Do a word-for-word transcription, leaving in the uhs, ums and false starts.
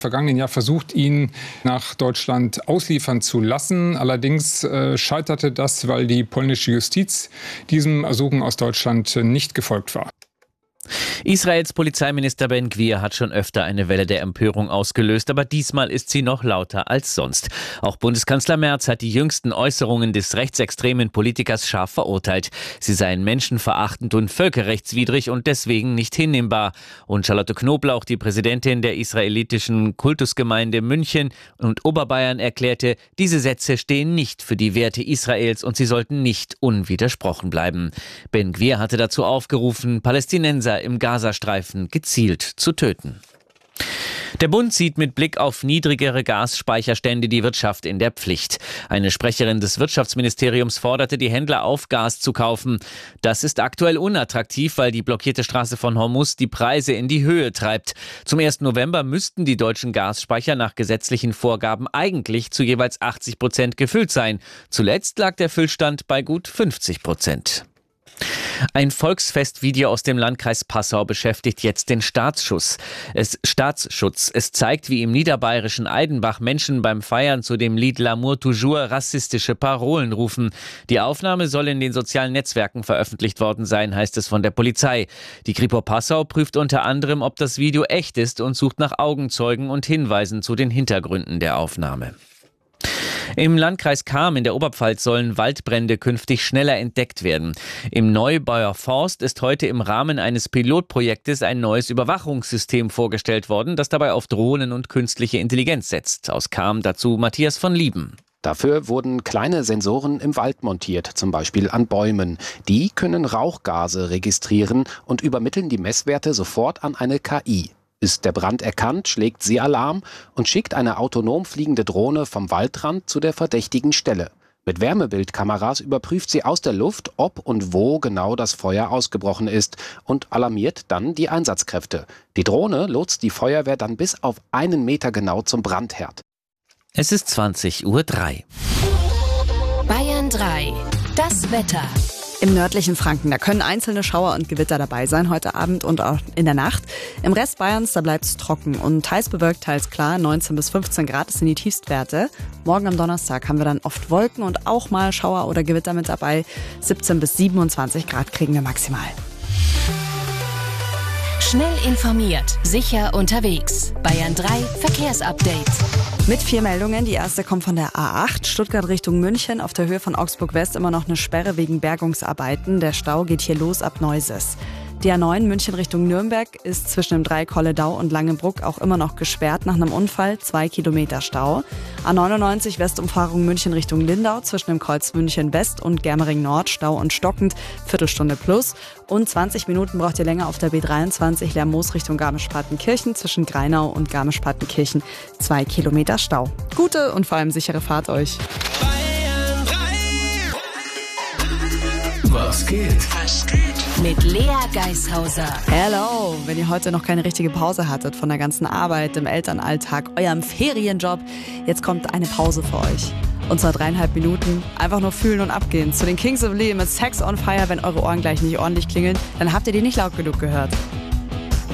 vergangenen Jahr versucht, ihn nach Deutschland ausliefern zu lassen. Allerdings äh, scheiterte das, weil die polnische Justiz diesem Ersuchen aus Deutschland nicht gefolgt war. Israels Polizeiminister Ben Gvir hat schon öfter eine Welle der Empörung ausgelöst, aber diesmal ist sie noch lauter als sonst. Auch Bundeskanzler Merz hat die jüngsten Äußerungen des rechtsextremen Politikers scharf verurteilt. Sie seien menschenverachtend und völkerrechtswidrig und deswegen nicht hinnehmbar. Und Charlotte Knobloch, die Präsidentin der israelitischen Kultusgemeinde München und Oberbayern, erklärte, diese Sätze stehen nicht für die Werte Israels und sie sollten nicht unwidersprochen bleiben. Ben Gvir hatte dazu aufgerufen, Palästinenser im Gazastreifen gezielt zu töten. Der Bund sieht mit Blick auf niedrigere Gasspeicherstände die Wirtschaft in der Pflicht. Eine Sprecherin des Wirtschaftsministeriums forderte die Händler auf, Gas zu kaufen. Das ist aktuell unattraktiv, weil die blockierte Straße von Hormuz die Preise in die Höhe treibt. Zum ersten November müssten die deutschen Gasspeicher nach gesetzlichen Vorgaben eigentlich zu jeweils achtzig Prozent gefüllt sein. Zuletzt lag der Füllstand bei gut fünfzig Prozent. Ein Volksfestvideo aus dem Landkreis Passau beschäftigt jetzt den Staatsschutz. Es, Staatsschutz. Es zeigt, wie im niederbayerischen Eidenbach Menschen beim Feiern zu dem Lied L'amour toujours rassistische Parolen rufen. Die Aufnahme soll in den sozialen Netzwerken veröffentlicht worden sein, heißt es von der Polizei. Die Kripo Passau prüft unter anderem, ob das Video echt ist und sucht nach Augenzeugen und Hinweisen zu den Hintergründen der Aufnahme. Im Landkreis Cham in der Oberpfalz sollen Waldbrände künftig schneller entdeckt werden. Im Neubauer Forst ist heute im Rahmen eines Pilotprojektes ein neues Überwachungssystem vorgestellt worden, das dabei auf Drohnen und künstliche Intelligenz setzt. Aus Cham dazu Matthias von Lieben. Dafür wurden kleine Sensoren im Wald montiert, zum Beispiel an Bäumen. Die können Rauchgase registrieren und übermitteln die Messwerte sofort an eine K I. Ist der Brand erkannt, schlägt sie Alarm und schickt eine autonom fliegende Drohne vom Waldrand zu der verdächtigen Stelle. Mit Wärmebildkameras überprüft sie aus der Luft, ob und wo genau das Feuer ausgebrochen ist und alarmiert dann die Einsatzkräfte. Die Drohne lotst die Feuerwehr dann bis auf einen Meter genau zum Brandherd. Es ist zwanzig Uhr drei. Bayern drei. Das Wetter. Im nördlichen Franken, da können einzelne Schauer und Gewitter dabei sein, heute Abend und auch in der Nacht. Im Rest Bayerns, da bleibt es trocken und teils bewölkt, teils klar. neunzehn bis fünfzehn Grad sind die Tiefstwerte. Morgen am Donnerstag haben wir dann oft Wolken und auch mal Schauer oder Gewitter mit dabei. siebzehn bis siebenundzwanzig Grad kriegen wir maximal. Schnell informiert, sicher unterwegs. Bayern drei Verkehrsupdate. Mit vier Meldungen. Die erste kommt von der A acht, Stuttgart Richtung München. Auf der Höhe von Augsburg West immer noch eine Sperre wegen Bergungsarbeiten. Der Stau geht hier los ab Neuses. Die A neun München Richtung Nürnberg ist zwischen dem Dreieck Holledau und Langenbruck auch immer noch gesperrt nach einem Unfall. Zwei Kilometer Stau. A neunundneunzig Westumfahrung München Richtung Lindau zwischen dem Kreuz München West und Germering Nord. Stau und stockend. Viertelstunde plus. Und zwanzig Minuten braucht ihr länger auf der B dreiundzwanzig Lermoos Richtung Garmisch-Partenkirchen zwischen Greinau und Garmisch-Partenkirchen. Zwei Kilometer Stau. Gute und vor allem sichere Fahrt euch. Bayern drei. Was geht? Was geht? Mit Lea Geishauser. Hello! Wenn ihr heute noch keine richtige Pause hattet von der ganzen Arbeit, dem Elternalltag, eurem Ferienjob, jetzt kommt eine Pause für euch. Und zwar dreieinhalb Minuten. Einfach nur fühlen und abgehen. Zu den Kings of Leon mit Sex on Fire. Wenn eure Ohren gleich nicht ordentlich klingeln, dann habt ihr die nicht laut genug gehört.